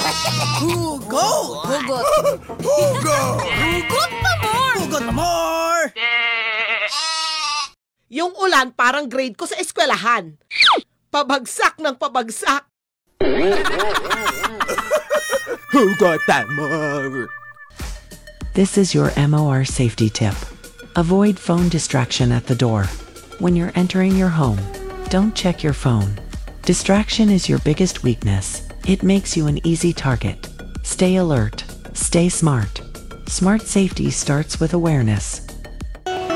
Hugot! Hugot. Hugot! Hugot pa more! Hugot pa more! Yung ulan parang grade ko sa eskwelahan. Pabagsak ng pabagsak. Hugot pa more! This is your MOR safety tip. Avoid phone distraction at the door. When you're entering your home, don't check your phone. Distraction is your biggest weakness. It makes you an easy target. Stay alert. Stay smart. Smart safety starts with awareness.